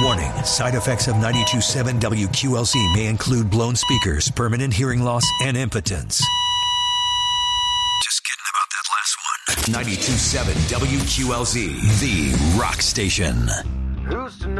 Warning, side effects of 92.7 WQLZ may include blown speakers, permanent hearing loss, and impotence. Just kidding about that last one. 92.7 WQLZ, the rock station. Who's to know?